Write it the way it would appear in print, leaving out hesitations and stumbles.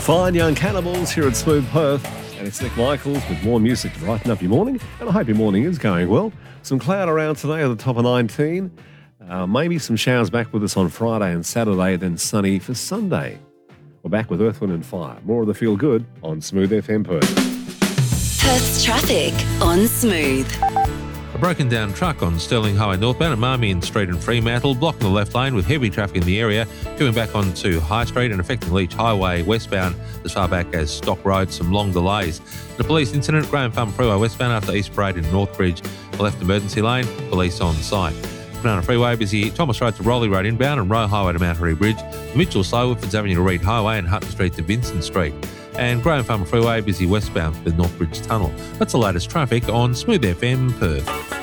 Fine Young Cannibals here at Smooth Perth, and it's Nick Michaels with more music to brighten up your morning, and I hope your morning is going well. Some cloud around today at the top of 19, maybe some showers back with us on Friday and Saturday, then sunny for Sunday. We're back with Earth, Wind and Fire. More of the Feel Good on Smooth FM Perth. Perth's traffic on Smooth. A broken down truck on Stirling Highway northbound at Marmion Street and Fremantle, blocking the left lane with heavy traffic in the area, coming back onto High Street and affecting Leach Highway westbound as far back as Stock Road, some long delays. The police incident, Graham Farm Freeway westbound after East Parade in Northbridge, the left emergency lane, police on site. Banana Freeway busy Thomas Road to Rowley Road inbound and Roe Highway to Mount Harry Bridge, Mitchell Slow, Woodfords Avenue to Reed Highway and Hutton Street to Vincent Street. And Graham Farm Freeway busy westbound for the Northbridge Tunnel. That's the latest traffic on Smooth FM Perth.